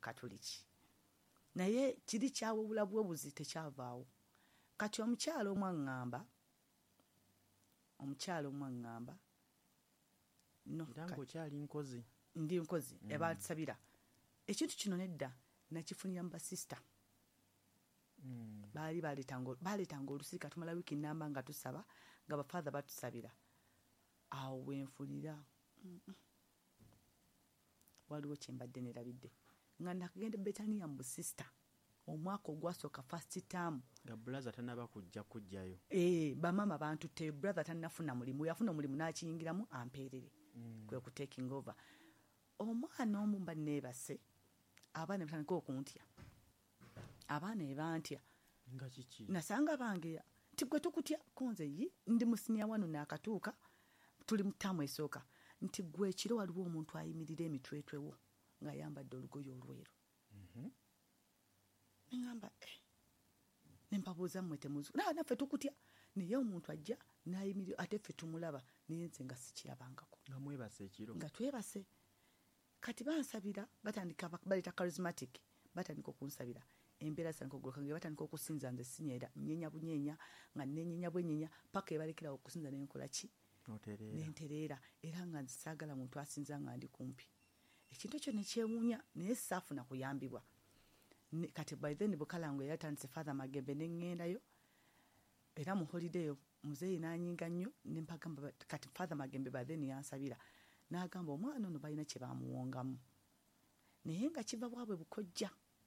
Bukatuliki naye kiri kyawubula bwebuzi tekyavaawo. Kati omukyalo omwaŋŋamba no ndango okyali nkozi ndi nkozi ebatusabira ekintu kino nedda nakifunira mu basista baaleetanga olusika tumala wiiki nnamba nga tusaba nga bafaatha batusabira awo wenfunira waliwo kyembadde nerabidde nga nakagenda Betania mu busista omwaka ogwasooka first term nga brother tanaba kujjayo bamama bantutteyo brother tannafuna mulimu yafuna omulimu n'akiyingiramu ampeerere kwe ku taking over. Omwana omu mba neebase abaana batandika okuntya abaana ebantya nga kiki nasanga bange nti gwe tukutya konze ndi musinia wano naakatuuka tuli mu ttaamu esooka nti gwe ekiro waliwo omuntu ayimirira emitwetwewo ng'ayambadde olugoye olweru neŋŋamba nempabuuza mmwe temuzu naffe tukutya naye omuntu ajja n'ayimirira ate ffe tumulaba naye nze nga sikirabangako nga mwebase ekiro nga twebase. Kati bansabira batandika baleta charismatic batandika okunsabira embeera zitandika okugoloka nga batandika okusinza nze sinyeera nnyenya bunyeenya nga nennyenya bwennyenya paka ebalekera okusinza nenkola ki nentereera era nga nsaagala muntu asinza nga ndi kumpi. Ekintu ekyo nekyewuunya naye saafuna kuyambibwa. Kati by then Bukalango yatandise Father Magembe neŋŋendayo era mu holiday muzeeyi n'anyinga nnyo nempagamba kati Father Magembe by then yansabira n'agamba omwana ono balina kye bamuwongamu naye nga kiva bwabwe bukojja.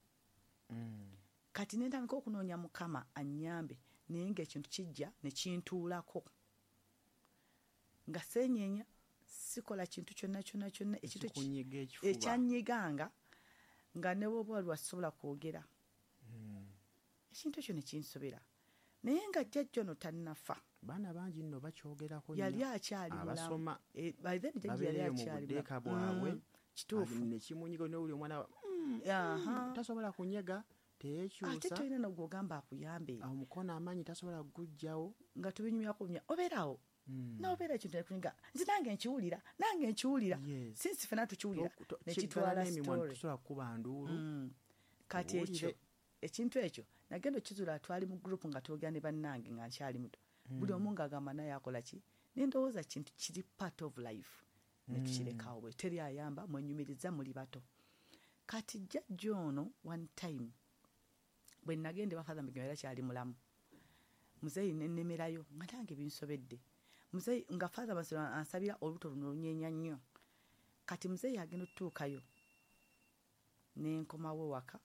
Kati nentandika okunoonya Mukama annyambe naye ng'ekintu kijja ne kintuulako nga seenyeenya sikola kintu kyonna ekintu ekyanyiganga nga ne bwoba wali wasobola kwogera ekintu ekyo ne kinsobera naye nga jjajja ono tannafa. Baana bangi nno bakyogerako yali akyali abasoma by then jjajja yali akyali mubudeeka bwabwe kituufu nekimunyiga n'oli omwana tasobola kunyega teyekyusa ate tolina nogwogamba akuyambe omukono amaanyi tasobola kugujjawo nga tubinyumyako obeerawo naobeera ekintu nekunga nze nange nkiwulira sinsi fena tukiwulira nekitwala story tusobola kukuba nduulu kati ekyo ekintu ekyo nagenda okizula twali mu group nga twogera ne bannange nga nkyali muto buli omu ng'agamba naye akola ki nendowooza kintu kiri part of life netukirekawo bwe teri ayamba mwenyumiriza muli bato. Kati jjajja ono one time bwe nagende Father Magembe era kyali mulamu muzeeyi nennemerayo nga nange binsobedde muzeeyi nga Father Magembe ansabira olubuto luno lunyeenya nnyo. Kati muzeeyi agenda otutuukayo nenkomawo waka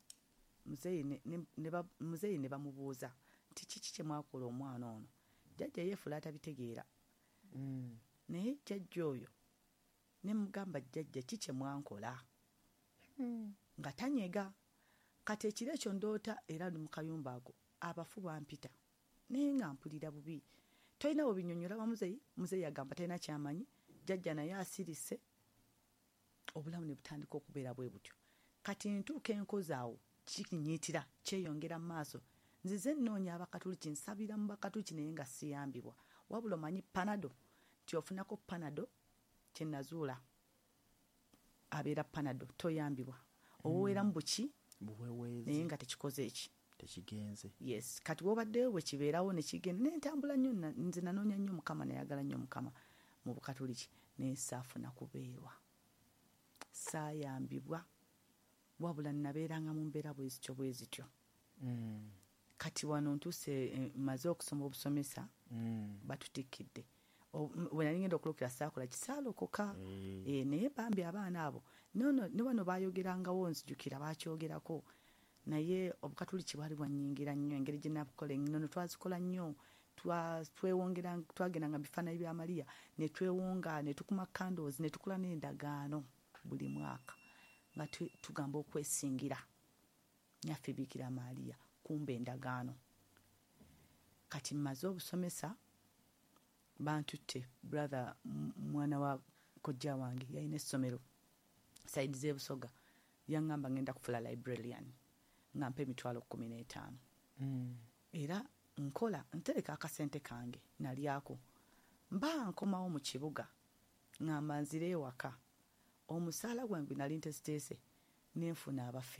muzeeyi ne bamubuuza nti kiki kye mwakola omwana ono. Jjajja yeefula atabitegeera naye jjajja oyo ne mugamba jjajja ki kye mwankola nga tanyega. Kati ekiro ekyo ndoota era ndi mu kayumba ago abafu bampita naye nga mpulira bubi tolina bubinyonyola wa muzeeyi agamba talina kyamanyi jjajja naye asirise obulamu ne butandika okubeera bwe butyo. Kati ntuuka enkozi awo kikinyiitira kyeyongera mu maaso nzize nnoonya Abakatuliki nsabira mu Bakatuliki naye nga siyambibwa wabula omanyi panado nti ofunako panado kyenazuula abeera panado toyambibwa owoweeramu buki naye nga tekikoze eki tekigenze. Yes kati wobaddeyo bwe kibeerawo ne kigenda nentambula nnyo nze nanoonya nnyo Mukama nayagala nnyo Mukama mu Bukatuliki naye saafuna kubeerwa saayambibwa wabula nabeeranga mu mbeera bwe zityo. Kati wano ntuuse maze okusoma obusomesa batutikidde bwe nali ngenda okulokera saakola kisaalokoka naye bambi abaana abo ne wano baayogerangawo nzijukira bakyogerako naye Obukatuliki bwali bwannyingira nnyo engeri gye nabukola ennono twazikola nnyo twagendanga mu bifaananyi bya Mariya ne twewonga ne tukuma candles ne tukola n'endagaano buli mwaka nga tugamba okwesingira nyaffe Bikira Mariya kumbe endagaano. Kati mmaze obusomesa bantutte brother mwana wa kojja wange yalina essomero saidi z'ebusoga yaŋŋamba ngenda kufula librarian nga mpa $15,000 era nkola ntereka akasente kange nalyako mba nkomawo mu kibuga ngamba nzire ewaka omusaala gwange nali ntesiteese nenfuna abaffe